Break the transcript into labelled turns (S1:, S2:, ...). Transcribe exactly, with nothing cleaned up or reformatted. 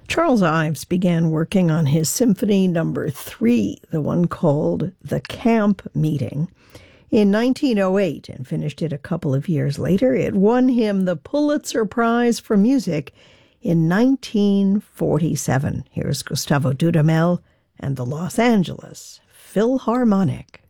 S1: Charles Ives began working on his Symphony Number Three, the one called The Camp Meeting, in nineteen oh eight and finished it a couple of years later. It won him the Pulitzer Prize for Music in nineteen forty-seven. Here's Gustavo Dudamel and the Los Angeles Philharmonic.